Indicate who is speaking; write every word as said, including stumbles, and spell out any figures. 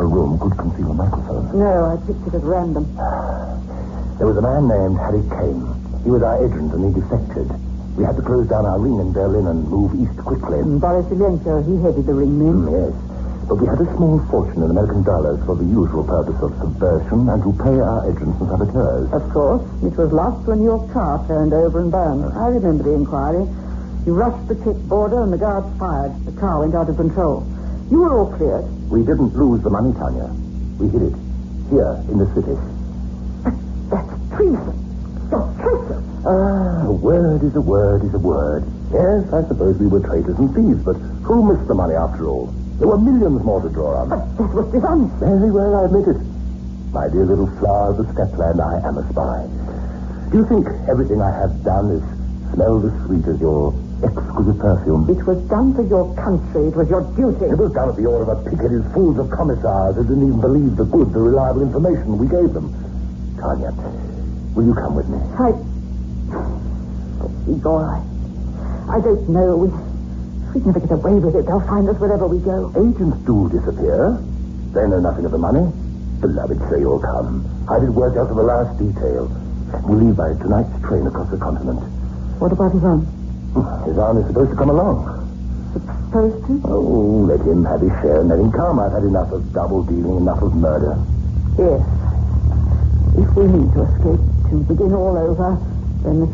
Speaker 1: room could conceal a microphone.
Speaker 2: No, I picked it at random.
Speaker 1: There was a man named Harry Kane. He was our agent and he defected. We had to close down our ring in Berlin and move east quickly.
Speaker 2: Mm, Boris Ilenko, he headed the ring men.
Speaker 1: Mm, yes. But we had a small fortune in American dollars for the usual purpose of subversion and to pay our agents and saboteurs.
Speaker 2: Of course. It was lost when your car turned over and burned. I remember the inquiry. You rushed the Czech border and the guards fired. The car went out of control. You were all cleared.
Speaker 1: We didn't lose the money, Tanya. We hid it. Here, in the city.
Speaker 2: But that's treason. You're traitors.
Speaker 1: Ah, a word is a word is a word. Yes, I suppose we were traitors and thieves, but who missed the money after all? There were millions more to draw on.
Speaker 2: But that was dishonest.
Speaker 1: Very well, I admit it. My dear little flower of the stepland, I am a spy. Do you think everything I have done is smell as sweet as your exquisite perfume?
Speaker 2: It was done for your country. It was your duty.
Speaker 1: It was done at the order of a Piccadilly's fools of commissars who didn't even believe the good, the reliable information we gave them. Tanya, will you come with me?
Speaker 2: I... Oh, Igor, I... I don't know. We... We'd never get away with it. They'll find us wherever we go.
Speaker 1: Agents do disappear. They know nothing of the money. Beloved, say you'll come. I did work out to the last detail. We'll leave by tonight's train across the continent.
Speaker 2: What about Ivan?
Speaker 1: Ivan is supposed to come along.
Speaker 2: Supposed to?
Speaker 1: Oh, let him have his share and let him come. I've had enough of double dealing, enough of murder.
Speaker 2: Yes. If we need to escape, to begin all over, then